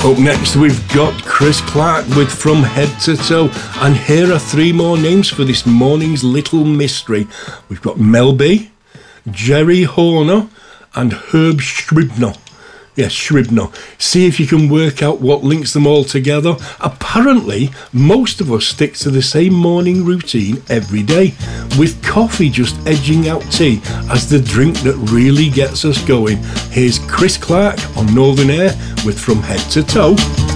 Up next, we've got Chris Clark with From Head to Toe. And here are three more names for this morning's little mystery. We've got Mel B, Jerry Horner, and Herb Scribner. Yes, Scribner. See if you can work out what links them all together. Apparently, most of us stick to the same morning routine every day, with coffee just edging out tea as the drink that really gets us going. Here's Chris Clark on Northern Air with From Head to Toe.